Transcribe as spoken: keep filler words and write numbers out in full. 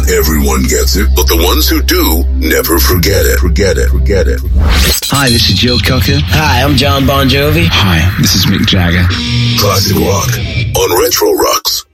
everyone gets it, but the ones who do never forget it. Forget it. Forget it. Hi, this is Joe Cocker. Hi, I'm John Bon Jovi. Hi, this is Mick Jagger. Classic rock on Retro Rocks.